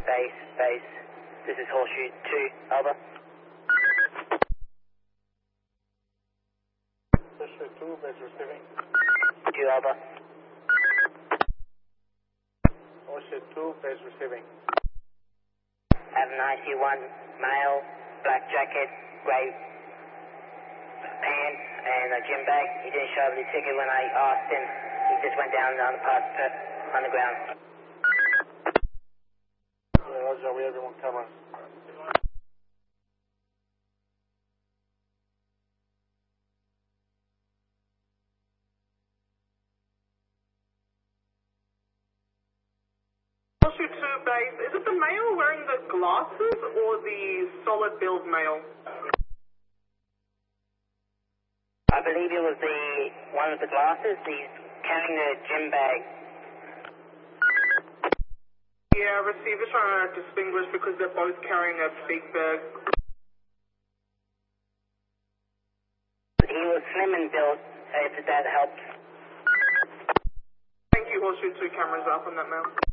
base. This is Horseshoe 2, over. Horseshoe 2, base receiving. 2, over. Horseshoe 2, base receiving. Have an IC1 male, black jacket, grey pants, and a gym bag. He didn't show up the ticket when I asked him. He just went down on the path on the ground. Roger, we have him on camera. Horseshoe 2 base, is it the male wearing the glasses or the solid build male? I believe it was the one with the glasses. He's carrying the gym bag. Yeah, receiver's trying to distinguish because they're both carrying a big bag. He was slim and built, if that helps. Thank you, Horseshoe 2 cameras up on that male.